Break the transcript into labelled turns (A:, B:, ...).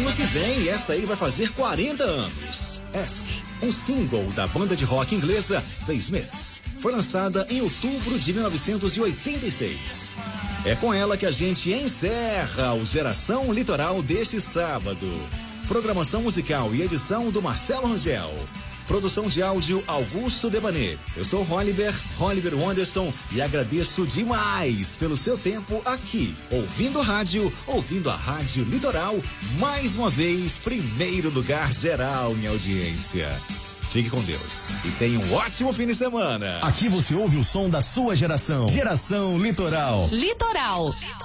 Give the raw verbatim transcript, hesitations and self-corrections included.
A: ano que vem, essa aí vai fazer quarenta anos. Ask, um single da banda de rock inglesa The Smiths, foi lançada em outubro de mil novecentos e oitenta e seis. É com ela que a gente encerra o Geração Litoral deste sábado. Programação musical e edição do Marcelo Rangel. Produção de áudio Augusto Debanet. Eu sou Roliver, Roliver Wanderson, e agradeço demais pelo seu tempo aqui, ouvindo rádio, ouvindo a Rádio Litoral, mais uma vez, primeiro lugar geral em audiência. Fique com Deus e tenha um ótimo fim de semana.
B: Aqui você ouve o som da sua geração. Geração Litoral.
C: Litoral.